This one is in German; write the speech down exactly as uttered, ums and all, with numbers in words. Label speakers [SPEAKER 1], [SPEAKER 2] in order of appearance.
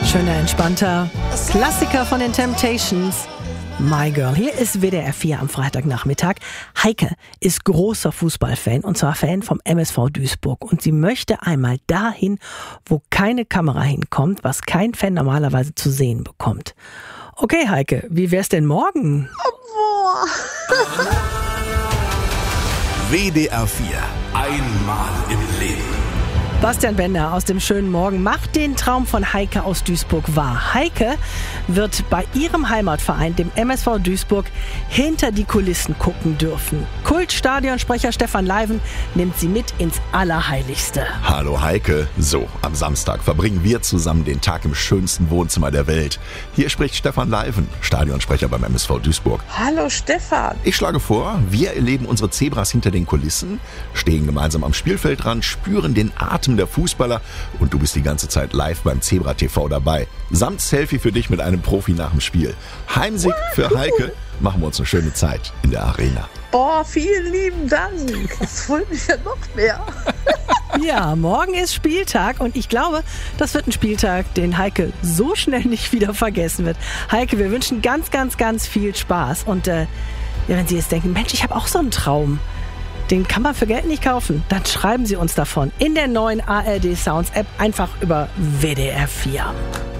[SPEAKER 1] Schöner, entspannter Klassiker von den Temptations. My Girl. Hier ist W D R vier am Freitagnachmittag. Heike ist großer Fußballfan und zwar Fan vom M S V Duisburg. Und sie möchte einmal dahin, wo keine Kamera hinkommt, was kein Fan normalerweise zu sehen bekommt. Okay, Heike, wie wär's denn morgen?
[SPEAKER 2] Oh, boah.
[SPEAKER 3] W D R vier. Einmal im Leben.
[SPEAKER 1] Bastian Bender aus dem schönen Morgen macht den Traum von Heike aus Duisburg wahr. Heike wird bei ihrem Heimatverein, dem M S V Duisburg, hinter die Kulissen gucken dürfen. Kultstadionsprecher Stefan Leiven nimmt sie mit ins Allerheiligste.
[SPEAKER 4] Hallo Heike. So, am Samstag verbringen wir zusammen den Tag im schönsten Wohnzimmer der Welt. Hier spricht Stefan Leiven, Stadionsprecher beim M S V Duisburg.
[SPEAKER 2] Hallo Stefan.
[SPEAKER 4] Ich schlage vor, wir erleben unsere Zebras hinter den Kulissen, stehen gemeinsam am Spielfeldrand, spüren den Atem der Fußballer und du bist die ganze Zeit live beim Zebra T V dabei. Samt Selfie für dich mit einem Profi nach dem Spiel. Heimsieg für Heike. Machen wir uns eine schöne Zeit in der Arena.
[SPEAKER 2] Boah, vielen lieben Dank. Das freut mich ja noch mehr.
[SPEAKER 1] Ja, morgen ist Spieltag und ich glaube, das wird ein Spieltag, den Heike so schnell nicht wieder vergessen wird. Heike, wir wünschen ganz, ganz, ganz viel Spaß. Und äh, ja, wenn Sie jetzt denken, Mensch, ich habe auch so einen Traum. Den kann man für Geld nicht kaufen. Dann schreiben Sie uns davon in der neuen A R D Sounds App einfach über W D R vier.